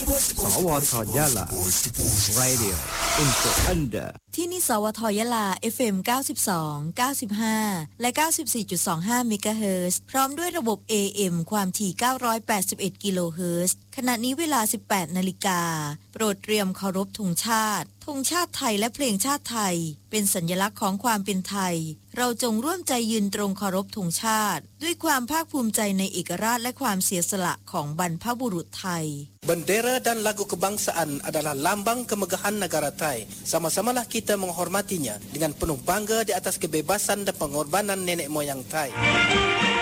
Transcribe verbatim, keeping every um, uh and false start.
สวทยะลา Radio Info Under ที่นี่สวทยะลา เอฟ เอ็ม เก้าสิบสอง เก้าสิบห้า และ เก้าสิบสี่จุดสองห้า เมกะเฮิรตซ์พร้อมด้วยระบบ เอ เอ็ม ความถี่ เก้าร้อยแปดสิบเอ็ด กิโลเฮิรตซ์ขณะนี้เวลา สิบแปด นาฬิกาโปรดเตรียมเคารพธงชาติธงชาติไทยและเพลงชาติไทยเป็นสัญลักษณ์ของความเป็นไทยเราจงร่วมใจยืนตรงเคารพธงชาติด้วยความภาคภูมิใจในเอกราชและความเสียสละของบรรพบุรุษไทย Bendera dan lagu kebangsaan adalah lambang kemegahan negara Thai. Sama-samalah kita menghormatinya dengan penuh bangga di atas kebebasan dan pengorbanan nenek moyang Thai.